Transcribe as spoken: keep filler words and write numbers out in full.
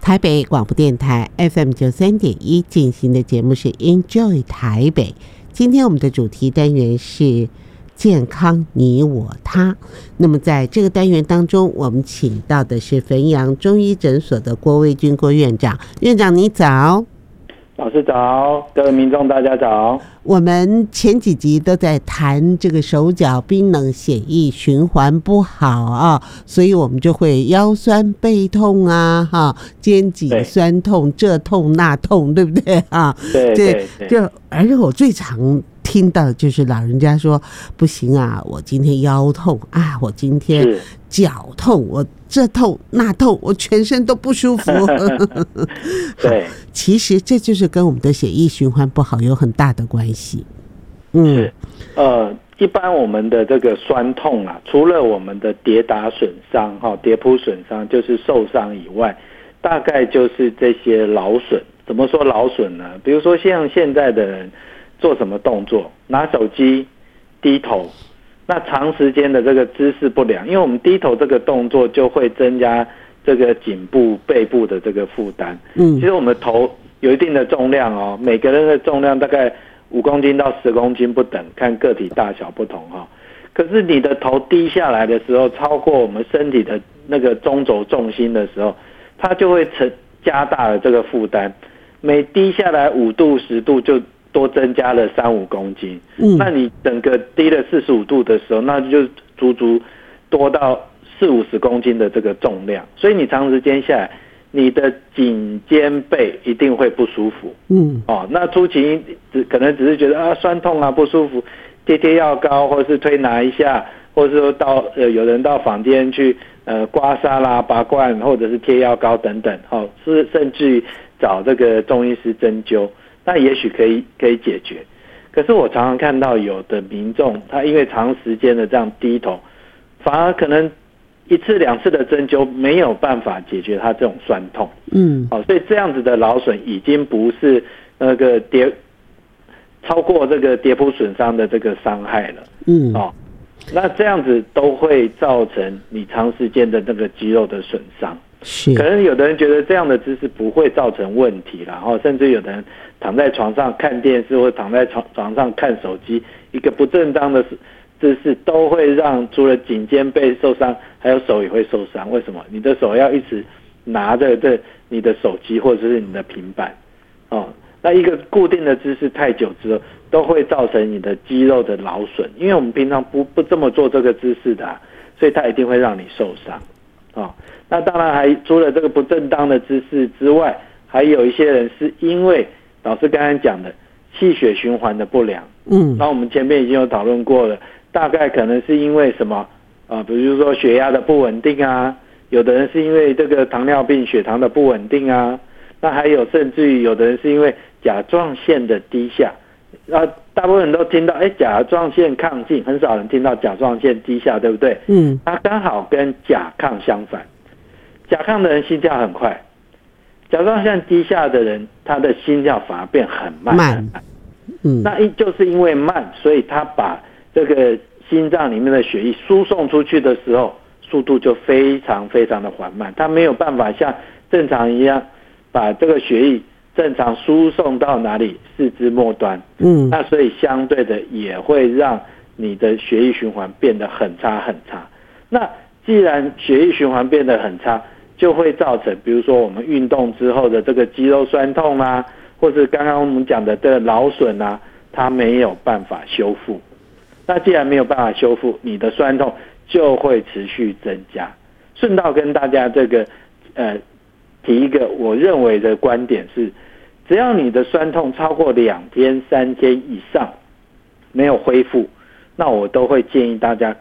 台北广播电台 F M 九三点一进行的节目是 Enjoy 台北。今天我们的主题单元是健康你我他。那么在这个单元当中，我们请到的是汾阳中医诊所的郭卫军郭院长。院长你早。 老师早，各位民众大家早。 我们前几集都在谈这个手脚冰冷血液循环不好啊，所以我们就会腰酸背痛啊，哈，肩颈酸痛，这痛那痛，对不对啊？ 对对对。 就而且我最常听到就是老人家说不行啊，我今天腰痛啊，我今天脚痛，我这痛那痛，我全身都不舒服。 对， 其实这就是跟我们的血液循环不好有很大的关系。 嗯，是呃，一般我们的这个酸痛啊，除了我们的跌打损伤、哈跌扑损伤，就是受伤以外，大概就是这些劳损。怎么说劳损呢？比如说像现在的人做什么动作，拿手机低头。那长时间的这个姿势不良，因为我们低头这个动作就会增加这个颈部、背部的这个负担。嗯，其实我们头有一定的重量哦，每个人的重量大概五公斤到十公斤不等，看个体大小不同哈、哦。可是你的头低下来的时候，超过我们身体的那个中轴重心的时候，它就会成加大了这个负担。每低下来五度、十度就多增加了三五公斤，嗯，那你整个低了四十五度的时候，那就足足多到四五十公斤的这个重量，所以你长时间下来，你的颈肩背一定会不舒服，嗯，哦，那初期只可能只是觉得啊酸痛啊不舒服，贴贴药膏或是推拿一下，或是说到呃有人到坊间去呃刮痧啦、拔罐或者是贴药膏等等，哦，是甚至于找这个中医师针灸。那也许可以可以解决，可是我常常看到有的民众，他因为长时间的这样低头，反而可能一次两次的针灸没有办法解决他这种酸痛。嗯，好、哦，所以这样子的劳损已经不是那个跌超过这个跌扑损伤的这个伤害了。嗯，哦，那这样子都会造成你长时间的那个肌肉的损伤。是，可能有的人觉得这样的姿势不会造成问题，然后甚至有的人躺在床上看电视或躺在床床上看手机，一个不正当的姿势都会让除了颈肩背受伤，还有手也会受伤。为什么？你的手要一直拿着这你的手机或者是你的平板，哦，那一个固定的姿势太久之后，都会造成你的肌肉的劳损。因为我们平常不不这么做这个姿势的、啊，所以它一定会让你受伤。哦，那当然还除了这个不正当的姿势之外，还有一些人是因为老师刚才讲的气血循环的不良，嗯，那我们前面已经有讨论过了，大概可能是因为什么啊？比如说血压的不稳定啊，有的人是因为这个糖尿病血糖的不稳定啊，那还有甚至于有的人是因为甲状腺的低下。啊，大部分人都听到，哎，甲状腺亢进，很少人听到甲状腺低下，对不对？嗯，它刚好跟甲亢相反。甲亢的人心跳很快，甲状腺低下的人，他的心跳反而变很慢。慢，嗯，那一就是因为慢，所以他把这个心脏里面的血液输送出去的时候，速度就非常非常的缓慢，他没有办法像正常一样把这个血液正常输送到哪里四肢末端，嗯，那所以相对的也会让你的血液循环变得很差很差。那既然血液循环变得很差，就会造成比如说我们运动之后的这个肌肉酸痛啊，或是刚刚我们讲的这个劳损啊，它没有办法修复。那既然没有办法修复，你的酸痛就会持续增加。顺道跟大家这个呃提一个我认为的观点是，只要你的酸痛超过两天、三天以上没有恢复，那我都会建议大家